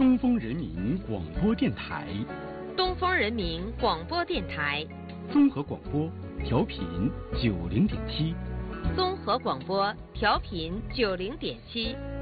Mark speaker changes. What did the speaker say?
Speaker 1: 东风人民广播电台，
Speaker 2: 东风人民广播电台，
Speaker 1: 综合广播，调频90.7，
Speaker 2: 综合广播调频90.7。